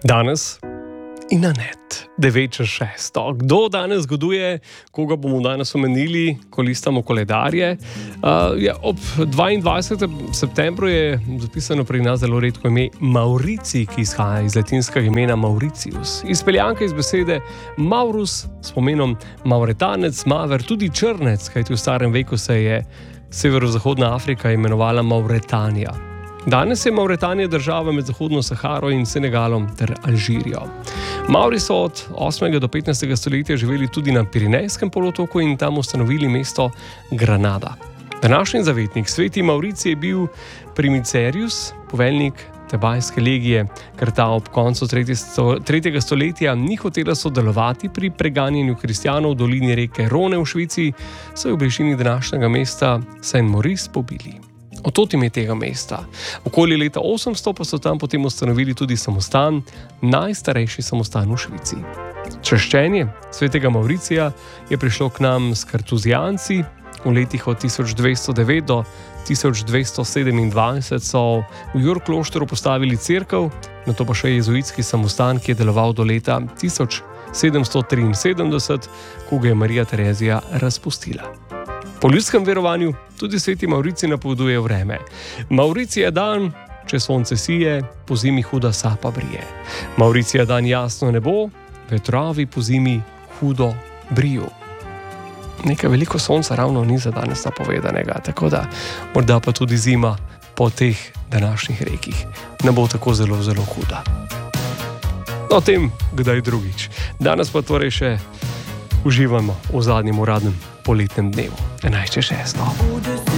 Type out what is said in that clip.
Danes in na net, 9:06. Kdo danes zgoduje, koga bomo danes omenili, ko listamo koledarje? Ob 22. septembru je zapisano pri nas zelo redko ime Mauricij, ki izhaja iz latinskega imena Mauritius. Izpeljanka iz besede Maurus s pomenom Mauretanec, Maver, tudi črnec, kajti v starem veku se je severozahodna Afrika imenovala Mauretanija. Danes je Mauretanija država med Zahodno Saharo in Senegalom ter Alžirijo. Mauri so od 8. do 15. stoletja živeli tudi na Pirinejskem polotoku in tam ustanovili mesto Granada. Današnji zavetnik sveti Mauricij je bil Primicerius, poveljnik tebajske legije, ker ta ob koncu 3. stoletja ni hotela sodelovati pri preganjanju kristjanov v dolini reke Rone v Švici, so v bližini današnjega mesta Saint-Maurice pobili. Od ime tega mesta. Okoli leta 800 pa so tam potem ustanovili tudi samostan, najstarejši samostan v Švici. Čaščenje svetega Mauricija je prišlo k nam s kartuzijanci. V letih od 1209 do 1227 so v Jurklošteru postavili cerkev, nato pa še jezuitski samostan, ki je deloval do leta 1773, ko ga je Marija Terezija razpustila. Po ljudskem verovanju tudi sveti Mauricij napoveduje vreme. Mauricij je dan, če sonce sije, po zimi huda sapa brije. Mauricij je dan jasno nebo, vetrovi po zimi hudo briju. Nekaj veliko sonca ravno ni za danes napovedanega, tako da morda pa tudi zima po teh današnjih rekih ne bo tako zelo, zelo huda. O tem kdaj drugič. Danes pa torej še uživamo v zadnjem uradnem poletnem dnevu, 11:06.